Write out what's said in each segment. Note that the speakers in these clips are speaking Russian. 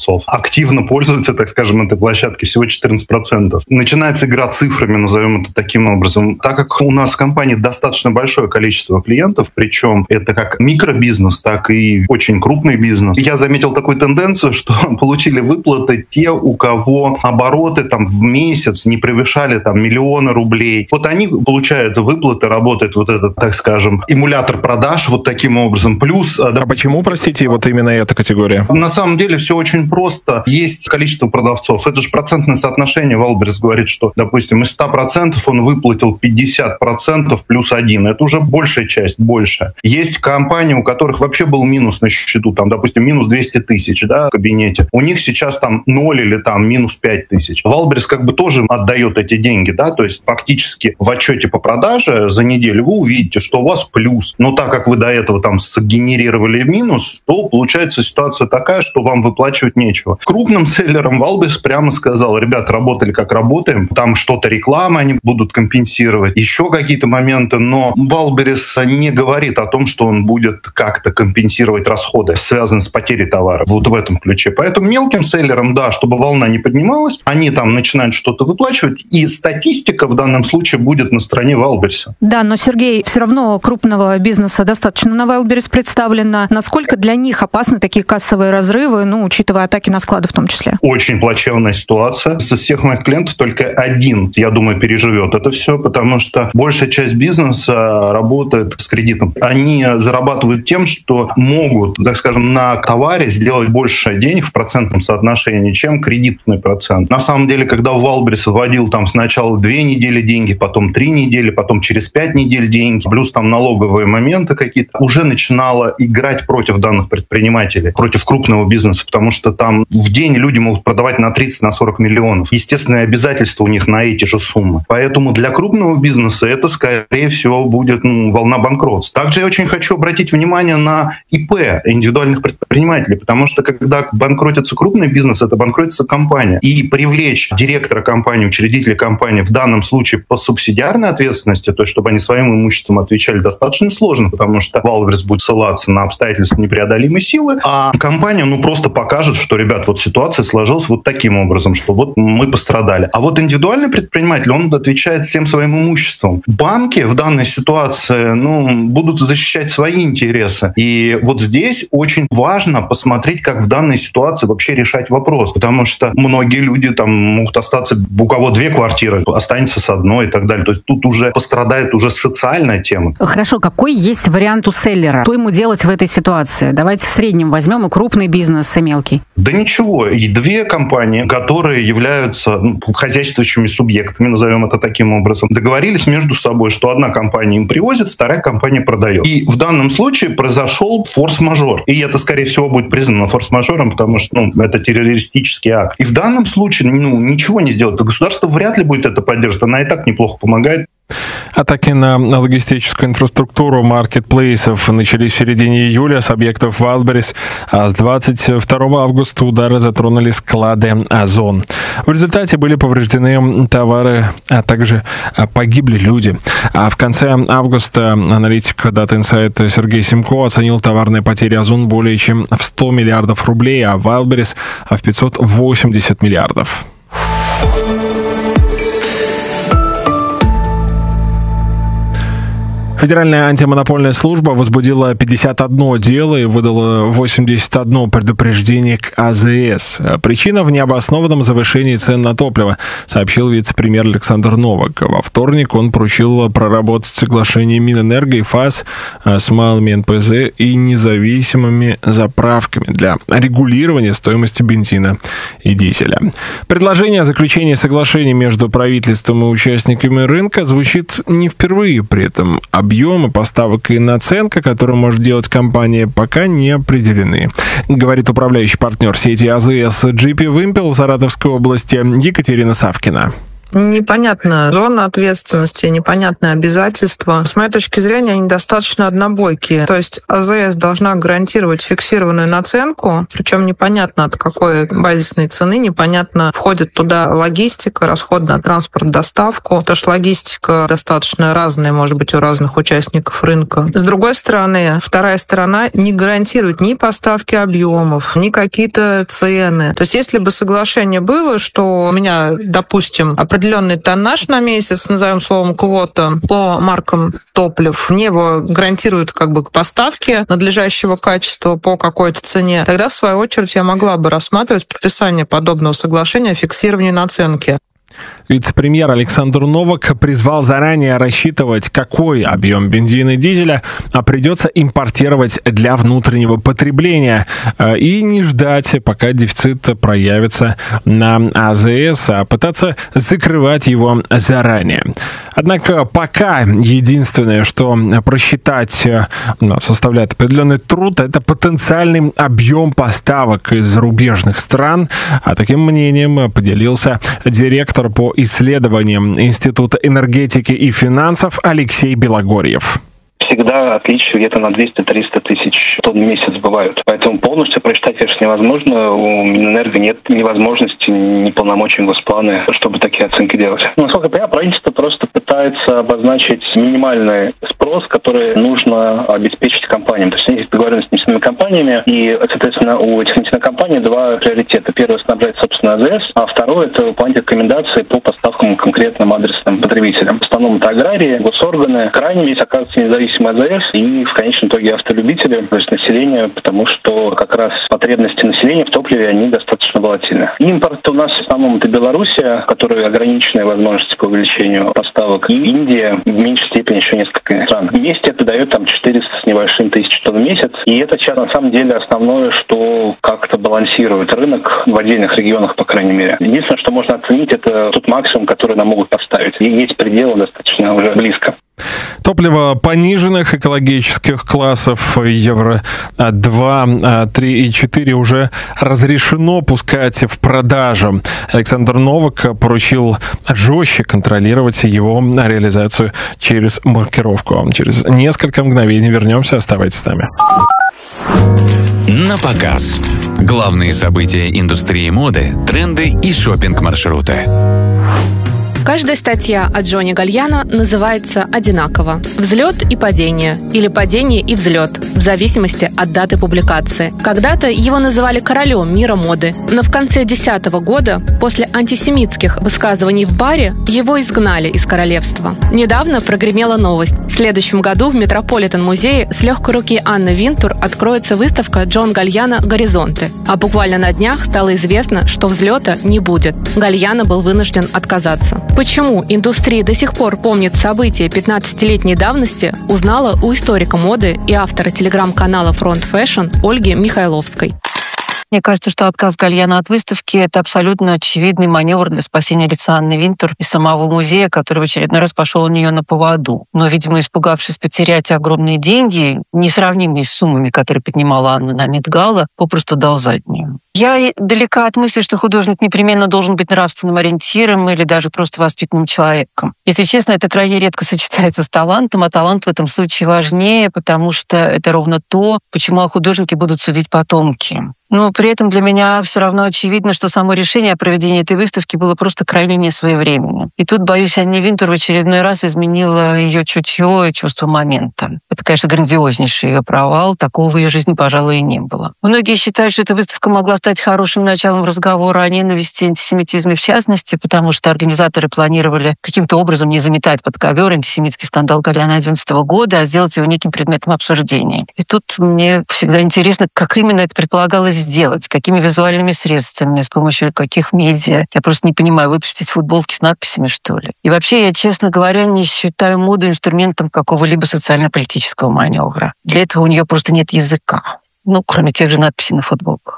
продавцов. Активно пользуются, так скажем, этой площадкой всего 14%. Начинается игра цифрами, назовем это таким образом. Так как у нас в компании достаточно большое количество клиентов, причем это как микробизнес, так и очень крупный бизнес, я заметил такую тенденцию, что получили выплаты те, у кого обороты там в месяц не превышали там миллионы рублей. Вот они получают выплаты, работает вот этот, так скажем, эмулятор продаж вот таким образом. Плюс... А почему, простите, вот именно эта категория? На самом деле все очень просто. Есть количество продавцов. Это же процентное соотношение. Валберес говорит, что, допустим, из 100% он выплатил 50% плюс 1. Это уже большая часть, больше. Есть компании, у которых вообще был минус на счету, там, допустим, минус 200 тысяч, да, в кабинете. У них сейчас там 0 или там минус 5 тысяч. Валберес как бы тоже отдает эти деньги, да, то есть фактически в отчете по продаже за неделю вы увидите, что у вас плюс. Но так как вы до этого там сгенерировали минус, то получается ситуация такая, что вам выплачивать нечего. Крупным селлерам Валберес прямо сказал: ребят, работали как работаем, там что-то реклама они будут компенсировать, еще какие-то моменты, но Валберес не говорит о том, что он будет как-то компенсировать расходы, связанные с потерей товара. Вот в этом ключе. Поэтому мелким селлерам, да, чтобы волна не поднималась, они там начинают что-то выплачивать, и статистика в данном случае будет на стороне Валбереса. Да, но, Сергей, все равно крупного бизнеса достаточно на Валберес представлено. Насколько для них опасны такие кассовые разрывы, учитывая атаки на склады в том числе? Очень плачевная ситуация. Со всех моих клиентов только один, я думаю, переживет это все, потому что большая часть бизнеса работает с кредитом. Они зарабатывают тем, что могут, так скажем, на товаре сделать больше денег в процентном соотношении, чем кредитный процент. На самом деле, когда Валберес вводил там сначала 2 недели деньги, потом 3 недели, потом через 5 недель деньги, плюс там налоговые моменты какие-то, уже начинало играть против данных предпринимателей, против крупного бизнеса, потому что там в день люди могут продавать на 30-40 миллионов. Естественные обязательства у них на эти же суммы. Поэтому для крупного бизнеса это, скорее всего, будет волна банкротства. Также я очень хочу обратить внимание на ИП, индивидуальных предпринимателей, потому что когда банкротится крупный бизнес, это банкротится компания. И привлечь директора компании, учредителя компании в данном случае по субсидиарной ответственности, то есть чтобы они своим имуществом отвечали, достаточно сложно, потому что Валберес будет ссылаться на обстоятельства непреодолимой силы, а компания просто покажет, что, ребят, вот ситуация сложилась вот таким образом, что вот мы пострадали. А вот индивидуальный предприниматель, он отвечает всем своим имуществом. Банки в данной ситуации, будут защищать свои интересы. И вот здесь очень важно посмотреть, как в данной ситуации вообще решать вопрос, потому что многие люди там могут остаться, у кого 2 квартиры, останется с одной и так далее. То есть тут уже пострадает уже социальная тема. Хорошо, какой есть вариант у селлера? Что ему делать в этой ситуации? Давайте в среднем возьмем и крупный бизнес, и мелкий. Да ничего. И 2 компании, которые являются хозяйствующими субъектами, назовем это таким образом, договорились между собой, что одна компания им привозит, вторая компания продает. И в данном случае произошел форс-мажор. И это, скорее всего, будет признано форс-мажором, потому что это террористический акт. И в данном случае ничего не сделать. Государство вряд ли будет это поддерживать. Она и так неплохо помогает. Атаки на логистическую инфраструктуру маркетплейсов начались в середине июля с объектов Wildberries, а с 22 августа удары затронули склады Озон. В результате были повреждены товары, а также погибли люди. А в конце августа аналитик Data Insight Сергей Симко оценил товарные потери Озон более чем в 100 миллиардов рублей, а Wildberries в 580 миллиардов. Федеральная антимонопольная служба возбудила 51 дело и выдала 81 предупреждение к АЗС. Причина в необоснованном завышении цен на топливо, сообщил вице-премьер Александр Новак. Во вторник он поручил проработать соглашение Минэнерго и ФАС с малыми НПЗ и независимыми заправками для регулирования стоимости бензина и дизеля. Предложение о заключении соглашения между правительством и участниками рынка звучит не впервые, при этом объемы поставок и наценка, которую может делать компания, пока не определены, говорит управляющий партнер сети АЗС GP Wimpel в Саратовской области Екатерина Савкина. Непонятная зона ответственности, непонятные обязательства. С моей точки зрения, они достаточно однобойкие. То есть АЗС должна гарантировать фиксированную наценку, причем непонятно от какой базисной цены, непонятно, входит туда логистика, расход на транспорт, доставку, потому что логистика достаточно разная, может быть, у разных участников рынка. С другой стороны, вторая сторона не гарантирует ни поставки объемов, ни какие-то цены. То есть если бы соглашение было, что у меня, допустим, определенный тоннаж на месяц, назовем словом квота, по маркам топлив, мне его гарантируют поставки надлежащего качества по какой-то цене, тогда, в свою очередь, я могла бы рассматривать подписание подобного соглашения о фиксировании наценки. Вице-премьер Александр Новак призвал заранее рассчитывать, какой объем бензина и дизеля придется импортировать для внутреннего потребления, и не ждать, пока дефицит проявится на АЗС, а пытаться закрывать его заранее. Однако пока единственное, что просчитать составляет определенный труд, это потенциальный объем поставок из зарубежных стран. Таким мнением поделился директор по исследованиям Института энергетики и финансов Алексей Белогорьев. Всегда отличия где-то на 200-300 тысяч тонн в месяц бывают. Поэтому полностью просчитать, конечно, невозможно. У Минэнерго нет ни возможности, ни полномочий Госплана, чтобы такие оценки делать. Насколько я понимаю, правительство просто пытается обозначить минимальный спрос, который нужно обеспечить компаниям. То есть есть договоренность с нефтяными компаниями, и, соответственно, у этих нефтяных компаний два приоритета. Первый — снабжать, собственно, АЗС, а второй — это выполнять рекомендации по поставкам конкретным адресным потребителям. В основном это аграрии, госорганы. Крайним здесь оказывается независимый АЗС и, в конечном итоге, автолюбители, то есть население, потому что как раз потребности населения в топливе, они достаточно волатильны. Импорт у нас в основном это Белоруссия, у которой ограниченные возможности по увеличению поставок, и Индия, в меньшей степени еще несколько стран. Вместе это дает 400 с небольшим тысяч тонн в месяц, и это сейчас на самом деле основное, что как-то балансирует рынок в отдельных регионах, по крайней мере. Единственное, что можно оценить, это тот максимум, который нам могут поставить. И есть пределы достаточно уже близко. Топливо пониженных экологических классов Евро-2, 3 и 4 уже разрешено пускать в продажу. Александр Новак поручил жестче контролировать его реализацию через маркировку. Через несколько мгновений вернемся. Оставайтесь с нами. На показ. Главные события индустрии моды, тренды и шопинг-маршруты. Каждая статья о Джонни Гальяно называется одинаково «Взлет и падение» или «Падение и взлет», в зависимости от даты публикации. Когда-то его называли королем мира моды, но в конце 2010 года, после антисемитских высказываний в баре, его изгнали из королевства. Недавно прогремела новость. В следующем году в Метрополитен-музее с легкой руки Анны Винтур откроется выставка «Джон Гальяно. Горизонты». А буквально на днях стало известно, что взлета не будет. Гальяно был вынужден отказаться. Почему индустрия до сих пор помнит события 15-летней давности, узнала у историка моды и автора телеграм-канала Front Fashion Ольги Михайловской. Мне кажется, что отказ Гальяно от выставки — это абсолютно очевидный маневр для спасения лица Анны Винтур и самого музея, который в очередной раз пошел у нее на поводу. Но, видимо, испугавшись потерять огромные деньги, несравнимые с суммами, которые поднимала Анна на Met-Gala, попросту дал заднюю. Я далека от мысли, что художник непременно должен быть нравственным ориентиром или даже просто воспитанным человеком. Если честно, это крайне редко сочетается с талантом, а талант в этом случае важнее, потому что это ровно то, почему о художнике будут судить потомки. Но при этом для меня все равно очевидно, что само решение о проведении этой выставки было просто крайне несвоевременным. И тут, боюсь, Анне Винтур в очередной раз изменила ее чутье и чувство момента. Это, конечно, грандиознейший ее провал. Такого в ее жизни, пожалуй, и не было. Многие считают, что эта выставка могла стать хорошим началом разговора о ненависти и антисемитизме в частности, потому что организаторы планировали каким-то образом не заметать под ковер антисемитский скандал Гальяно 2011 года, а сделать его неким предметом обсуждения. И тут мне всегда интересно, как именно это предполагалось сделать, какими визуальными средствами, с помощью каких медиа. Я просто не понимаю, выпустить футболки с надписями, что ли? И вообще, я, честно говоря, не считаю моду инструментом какого-либо социально-политического маневра. Для этого у нее просто нет языка. Кроме тех же надписей на футболках.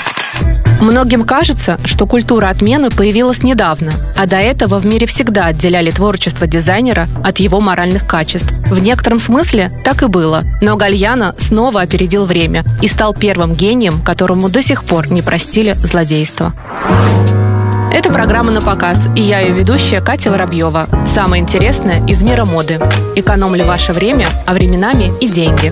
Многим кажется, что культура отмены появилась недавно, а до этого в мире всегда отделяли творчество дизайнера от его моральных качеств. В некотором смысле так и было, но Гальяно снова опередил время и стал первым гением, которому до сих пор не простили злодейство. Это программа «На показ», и я ее ведущая Катя Воробьева. Самое интересное из мира моды. Экономлю ваше время, а временами и деньги.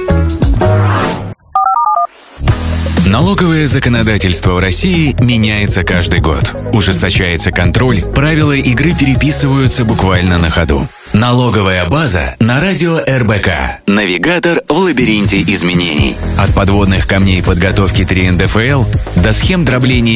Налоговое законодательство в России меняется каждый год. Ужесточается контроль, правила игры переписываются буквально на ходу. Налоговая база на радио РБК. Навигатор в лабиринте изменений. От подводных камней подготовки 3 НДФЛ до схем дробления